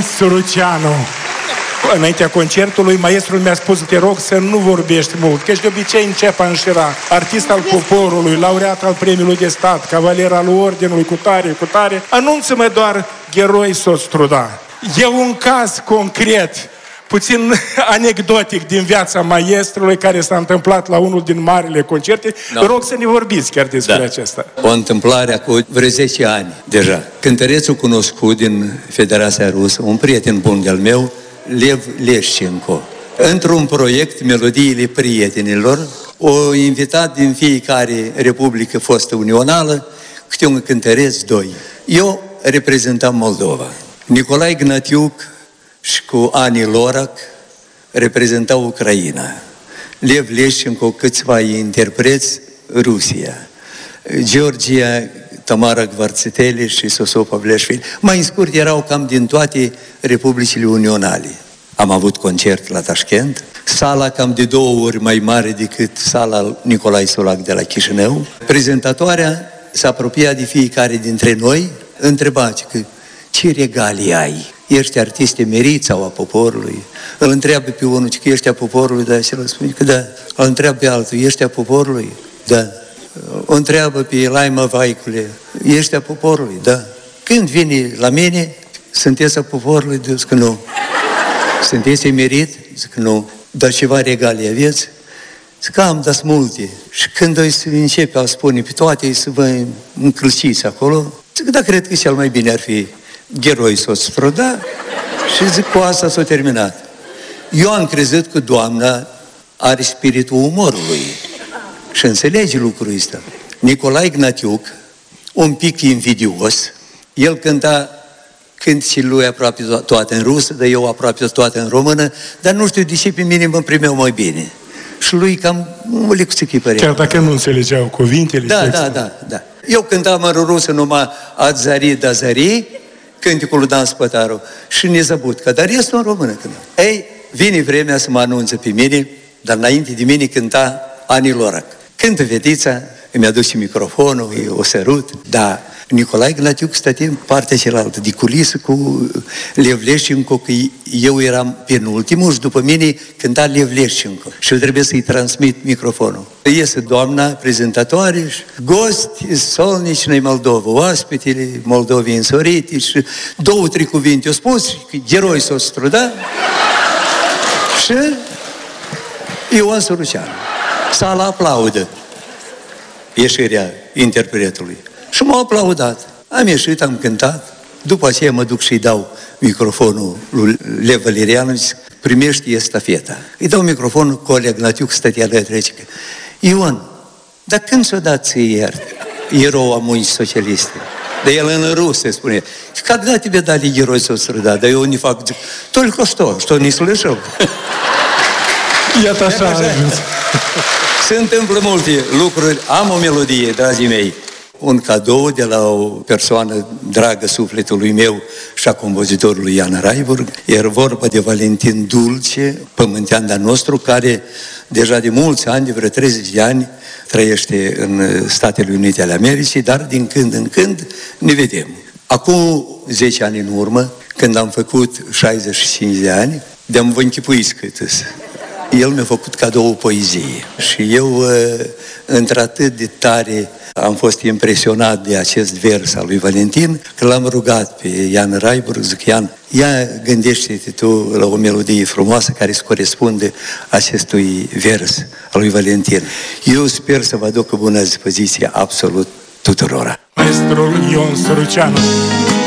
Ion Suruceanu. Înaintea concertului, maestrul mi-a spus, te rog să nu vorbești mult, că de obicei încep a înșira. Artist al poporului, laureat al premiului de stat, cavalier al ordinului, cu tare. Anunță-mă doar Gheroi Sostruda. E un caz concret, puțin anecdotic din viața maestrului, care s-a întâmplat la unul din marile concerte. No. Rog să ne vorbiți chiar despre acesta. O întâmplare cu vreo 10 ani deja. Cântărețul cunoscut din Federația Rusă, un prieten bun de-al meu, Lev Leșcenco. Într-un proiect, Melodiile Prietenilor, o invitat din fiecare republică fostă unională, câte un cântăreț, 2. Eu reprezentam Moldova. Nicolae Gnatiuc și cu Ani Lorac reprezentau Ucraina. Lev Leșcenco, câțiva interpreți, Rusia. Georgia, Tamara Gvarțiteli și Soso Pavleșvili. Mai în scurt, erau cam din toate republicile unionale. Am avut concert la Tașkent, sala cam de 2 ori mai mare decât sala Nicolae Solac de la Chișinău. Prezentatoarea s-a apropiat de fiecare dintre noi, întreba că ce regalii ai? Ești artist emerit sau a poporului? Îl întreabă pe unul că ești a poporului, dar și el spune că da. Îl întreabă pe altul, ești a poporului? Da. O întreabă pe Laima Vaicule, ești a poporului? Da. Când vine la mine, sunteți a poporului? Zic că nu. Sunteți emerit? Zic că nu. Dar ceva regalii aveți? Zic că am, dar multe. Și când o să începe a spune pe toate, să vă încălciți acolo, zic că da, cred că cel mai bine ar fi Gheroi Sostruda și zic cu asta s-a terminat. Eu am crezut că Doamna are spiritul umorului și înțelege lucrul ăsta. Nicolae Gnatiuc, un pic invidios, el cânta cântecile lui aproape toate în rusă, dar eu aproape toate în română, dar nu știu de ce pe mine mă primeau mai bine. Și lui cam o licuțică părea. Chiar dacă nu înțelegeau cuvintele? Da. Eu cântam în rusă numai Adzari Dazari, cânticul lui Dan Spătaru și Nezabudca, dar restul în română cântam. Ei, vine vremea să mă anunță pe mine, dar înainte de mine cânta Ani Lorac. Cântă fetița, îmi aduce microfonul, o sărut, dar Nicolae Gnatiuc stătea în partea cealaltă, de culisă cu Lev Leșcenco, că eu eram penultimul și după mine cânta Lev Leșcenco și el trebuie să-i transmit microfonul. Iese doamna prezentatoare și gosti solnicinei Moldova, oaspetele Moldovei însorite și 2-3 cuvinte au spus, că Gheroi Sostruda și Ion Suruceanu. Sala aplaudă ieșirea interpretului. Și m-au aplaudat. Am ieșit, am cântat. După aceea mă duc și-i dau microfonul lui Lev Valerianu și zic, primește estafeta. Îi dau microfonul, coleg Gnatiuc stătea alături, zice, Ion, dar când s-o dat ție ieri erou a muncii socialiste? Dar el în rusă spune, когда тебе дали Герой Соцтруда? Dar eu не fac, zic, только что не слышал? Iată așa a ajuns. Se întâmplă multe lucruri. Am o melodie, dragii mei. Un cadou de la o persoană dragă sufletului meu și a compozitorului Ian Raiburg. Era vorba de Valentin Dulce, pământean de-a nostru, care deja de mulți ani, de vreo 30 de ani, trăiește în Statele Unite ale Americii, dar din când în când ne vedem. Acum 10 ani în urmă, când am făcut 65 de ani, de-am vă închipuiți cât-s. El mi-a făcut cadou o poezie și eu, într-atât de tare, am fost impresionat de acest vers al lui Valentin, că l-am rugat pe Ian Raiburg, zic, Ian, ia gândește-te tu la o melodie frumoasă care să corespunde acestui vers al lui Valentin. Eu sper să vă aduc o bună dispoziție absolut tuturora. Maestrul Ion Suruceanu.